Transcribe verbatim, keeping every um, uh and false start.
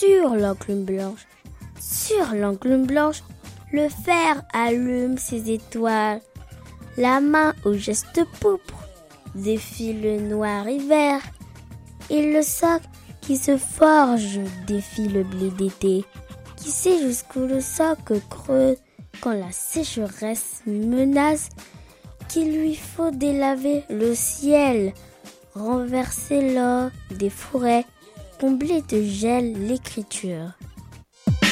sur l'enclume blanche. Sur l'enclume blanche, le fer allume ses étoiles. La main au geste pourpre défie le noir hiver. Et le sac qui se forge défie le blé d'été, qui sait jusqu'où le sac creuse quand la sécheresse menace, qu'il lui faut délaver le ciel, renverser l'or des forêts, combler de gel l'écriture.